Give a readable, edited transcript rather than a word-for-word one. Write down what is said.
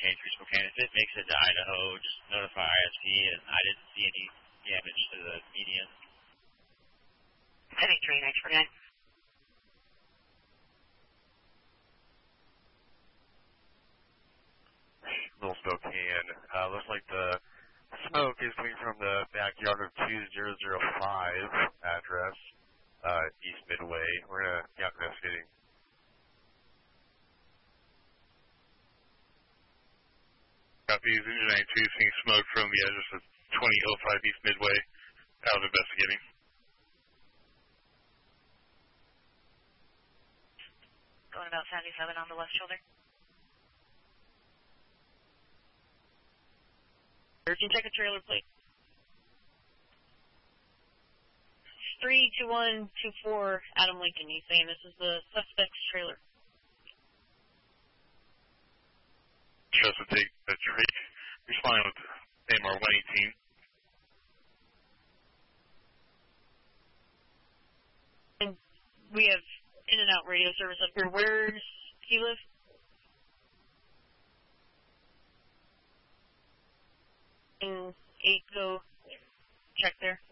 for Spokane. If it makes it to Idaho, just notify ISP, and I didn't see any damage to the median. Heading 3 for 9. Little Spokane. Looks like the smoke is coming from the backyard of 2005 address, East Midway. We're going to be out investigating. Copy, Engine 92 seeing smoke from the address of 2005 East Midway. Out investigating. Going about 77 on the left shoulder. Can check a trailer plate. 32124 Adam Lincoln. He's saying this is the suspect's trailer. Trust to take the trade. Responding with AMR 118. And we have in and out radio service up here. Where does he live? In 8 go check there.